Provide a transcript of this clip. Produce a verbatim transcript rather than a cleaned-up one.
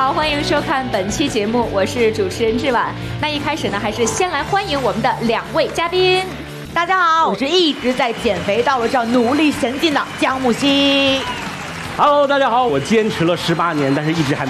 好，欢迎收看本期节目，我是主持人志婉。那一开始呢，还是先来欢迎我们的两位嘉宾。 大家好，我是一直在减肥道路上努力前进的姜木希。 Hello， 大家好，我坚持了十八年，但是一直还。